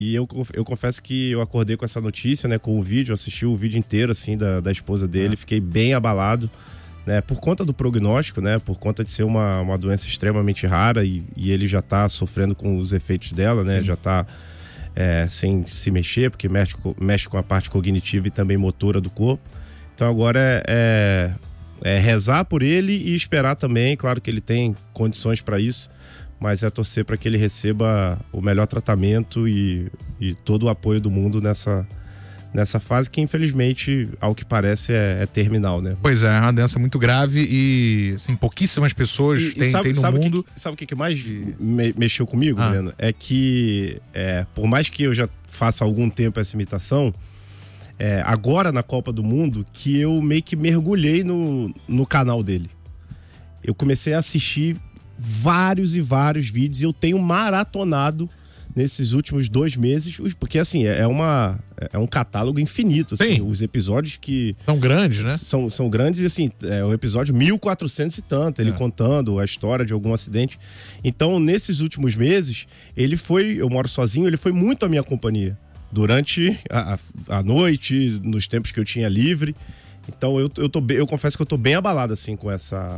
E eu confesso que eu acordei com essa notícia, né, com o vídeo, assisti o vídeo inteiro, assim, da esposa dele, fiquei bem abalado, né, por conta do prognóstico, né, por conta de ser uma doença extremamente rara e ele já tá sofrendo com os efeitos dela, né, já tá sem se mexer, porque mexe com a parte cognitiva e também motora do corpo. Então agora é rezar por ele e esperar também, claro que ele tem condições para isso, mas é torcer para que ele receba o melhor tratamento e todo o apoio do mundo nessa fase que, infelizmente, ao que parece, é terminal, né? Pois é uma doença muito grave e, assim, pouquíssimas pessoas têm no mundo. Sabe o que mais mexeu comigo, Breno? É que, por mais que eu já faça algum tempo essa imitação, agora na Copa do Mundo, que eu meio que mergulhei no canal dele. Eu comecei a assistir vários e vários vídeos e eu tenho maratonado nesses últimos 2 meses, porque assim, é um catálogo infinito, assim, os episódios que... São grandes, né? São grandes e assim, o episódio 1400 e tanto, ele contando a história de algum acidente. Então, nesses últimos meses, eu moro sozinho, ele foi muito a minha companhia. Durante a noite, nos tempos que eu tinha livre. Então eu confesso que eu tô bem abalado assim com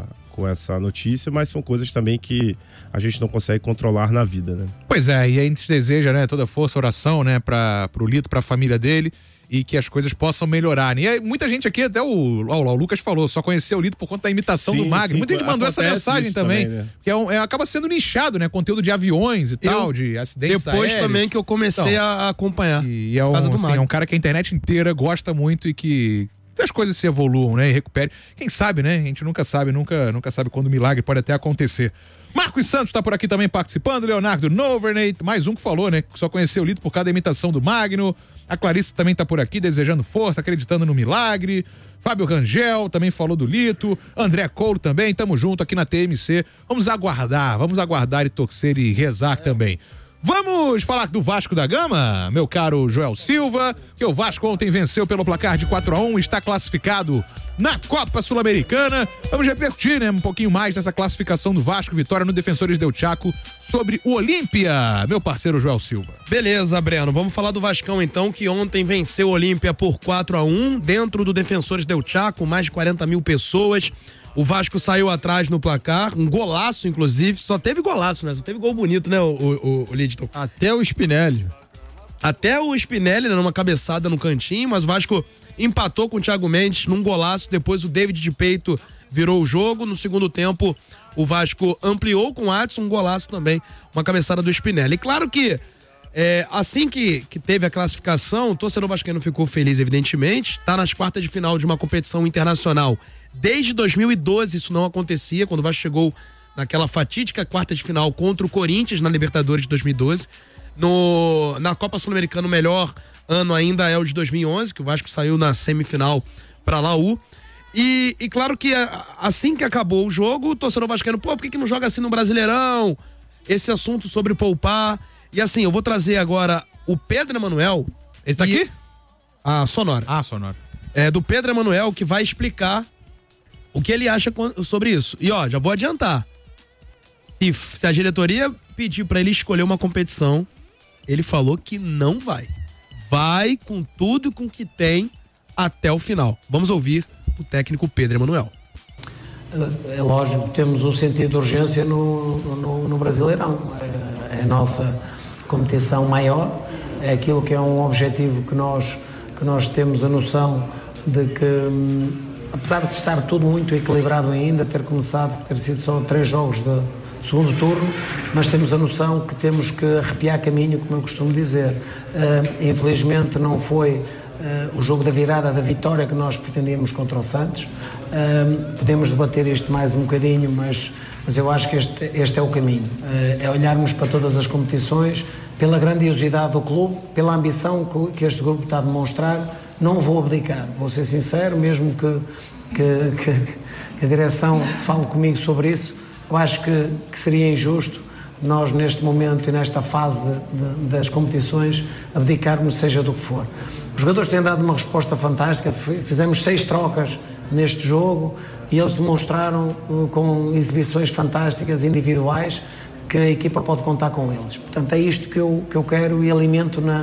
essa notícia, mas são coisas também que a gente não consegue controlar na vida, né? Pois é, e a gente deseja, né, toda força, oração, né, pro Lito, pra família dele, e que as coisas possam melhorar. E muita gente aqui, até o Lucas falou, só conheceu o Lito por conta da imitação do Magno. Muita gente mandou essa mensagem também, né? Que acaba sendo nichado, né? Conteúdo de aviões e tal, de acidentes depois aéreos. Também que eu comecei a acompanhar. E é um cara que a internet inteira gosta muito e que as coisas se evoluam, né? E recupere. Quem sabe, né? A gente nunca sabe quando o milagre pode até acontecer. Marcos Santos tá por aqui também participando, Leonardo Noverney, mais um que falou, né? Que só conheceu o Lito por causa da imitação do Magno. A Clarice também tá por aqui, desejando força, acreditando no milagre. Fábio Rangel também falou do Lito. André Couto também, tamo junto aqui na TMC. Vamos aguardar e torcer e rezar também. Vamos falar do Vasco da Gama, meu caro Joel Silva, que o Vasco ontem venceu pelo placar de 4-1, está classificado na Copa Sul-Americana. Vamos repercutir, né, um pouquinho mais dessa classificação do Vasco, vitória no Defensores del Chaco sobre o Olímpia, meu parceiro Joel Silva. Beleza, Breno, vamos falar do Vascão então, que ontem venceu o Olímpia por 4-1, dentro do Defensores del Chaco, mais de 40 mil pessoas. O Vasco saiu atrás no placar, um golaço, inclusive. Só teve golaço, né? Só teve gol bonito, né, o Lidton? Até o Spinelli. Até o Spinelli, né, numa cabeçada no cantinho, mas o Vasco empatou com o Thiago Mendes num golaço. Depois o David de Peito virou o jogo. No segundo tempo, o Vasco ampliou com o Adson, um golaço também, uma cabeçada do Spinelli. E claro que assim que teve a classificação, o torcedor vascaíno ficou feliz, evidentemente. Tá nas quartas de final de uma competição internacional. Desde 2012 isso não acontecia, quando o Vasco chegou naquela fatídica quarta de final contra o Corinthians na Libertadores de 2012. Na Copa Sul-Americana o melhor ano ainda é o de 2011, que o Vasco saiu na semifinal para a Laú. E claro que assim que acabou o jogo, o torcedor vascaíno, por que não joga assim no Brasileirão? Esse assunto sobre poupar. E assim, eu vou trazer agora o Pedro Emanuel. Ele tá aqui? Sonora. Sonora. Do Pedro Emanuel, que vai explicar o que ele acha sobre isso. E já vou adiantar. Se a diretoria pedir pra ele escolher uma competição, ele falou que não vai. Vai com tudo e com o que tem até o final. Vamos ouvir o técnico Pedro Emanuel. É lógico, temos um sentido de urgência no Brasileirão. É a nossa competição maior, é aquilo que é um objetivo que nós temos a noção de que, apesar de estar tudo muito equilibrado ainda, ter sido só 3 jogos de segundo turno, mas temos a noção que temos que arrepiar caminho, como eu costumo dizer. Infelizmente não foi o jogo da virada, da vitória que nós pretendíamos contra o Santos. Podemos debater isto mais um bocadinho, mas eu acho que este é o caminho. É olharmos para todas as competições, pela grandiosidade do clube, pela ambição que este grupo está a demonstrar. Não vou abdicar, vou ser sincero, mesmo que a direção fale comigo sobre isso. Eu acho que seria injusto nós, neste momento e nesta fase das competições, abdicarmos seja do que for. Os jogadores têm dado uma resposta fantástica, fizemos 6 trocas neste jogo e eles demonstraram com exibições fantásticas individuais que a equipa pode contar com eles. Portanto, é isto que eu quero e alimento